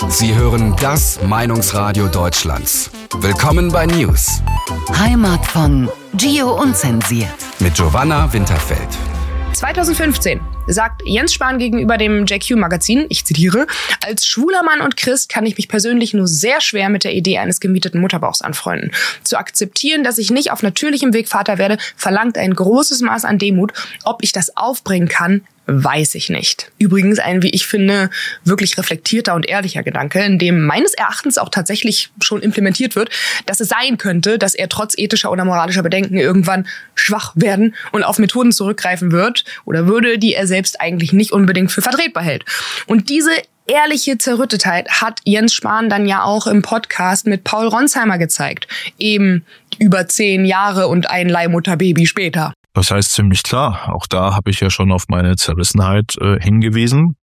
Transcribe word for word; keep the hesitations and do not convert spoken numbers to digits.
Sie hören das Meinungsradio Deutschlands. Willkommen bei News. Heimat von Gio Unzensiert. Mit Giovanna Winterfeld. zweitausendfünfzehn sagt Jens Spahn gegenüber dem J Q-Magazin, ich zitiere, als schwuler Mann und Christ kann ich mich persönlich nur sehr schwer mit der Idee eines gemieteten Mutterbauchs anfreunden. Zu akzeptieren, dass ich nicht auf natürlichem Weg Vater werde, verlangt ein großes Maß an Demut. Ob ich das aufbringen kann, weiß ich nicht. Übrigens ein, wie ich finde, wirklich reflektierter und ehrlicher Gedanke, in dem meines Erachtens auch tatsächlich schon implementiert wird, dass es sein könnte, dass er trotz ethischer oder moralischer Bedenken irgendwann schwach werden und auf Methoden zurückgreifen wird oder würde, die er selbst eigentlich nicht unbedingt für vertretbar hält. Und diese ehrliche Zerrüttetheit hat Jens Spahn dann ja auch im Podcast mit Paul Ronsheimer gezeigt. Eben über zehn Jahre und ein Leihmutterbaby später. Das heißt ziemlich klar. Auch da habe ich ja schon auf meine Zerrissenheit äh, hingewiesen.